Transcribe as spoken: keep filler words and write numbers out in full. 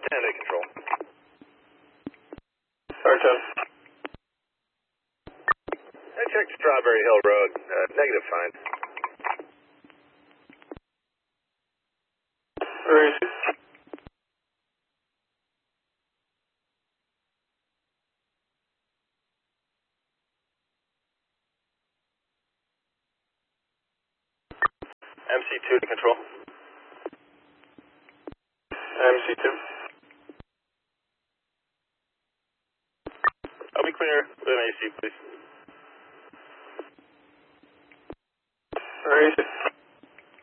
Command control. Sergeant. I checked Strawberry Hill Road. Uh, negative find. Where is it? M C two to control. M C two. I'll be clear with an A C, please. Where is it?